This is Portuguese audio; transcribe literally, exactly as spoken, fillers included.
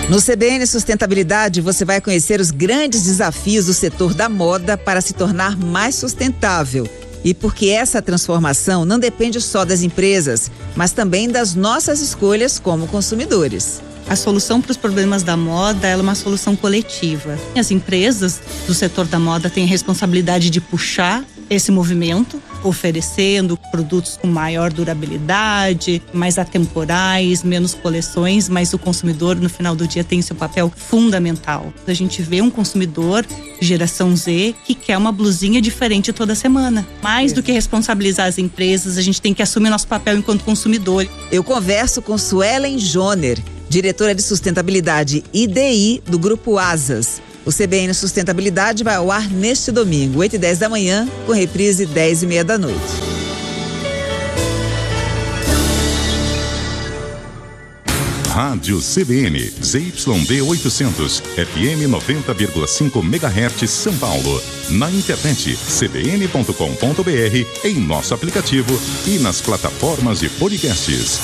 No C B N Sustentabilidade, você vai conhecer os grandes desafios do setor da moda para se tornar mais sustentável. E porque essa transformação não depende só das empresas, mas também das nossas escolhas como consumidores. A solução para os problemas da moda ela é uma solução coletiva. As empresas do setor da moda têm a responsabilidade de puxar esse movimento, oferecendo produtos com maior durabilidade, mais atemporais, menos coleções, mas o consumidor no final do dia tem seu papel fundamental. A gente vê um consumidor geração Z que quer uma blusinha diferente toda semana. Mais do que responsabilizar as empresas, a gente tem que assumir nosso papel enquanto consumidor. Eu converso com Suelen Joner, diretora de sustentabilidade I D I do Grupo Asas. O C B N Sustentabilidade vai ao ar neste domingo, oito e dez da manhã, com reprise dez e meia da noite. Rádio C B N, Z Y D oitocentos, F M noventa vírgula cinco megahertz, São Paulo. Na internet, c b n ponto com ponto b r, em nosso aplicativo e nas plataformas de podcasts.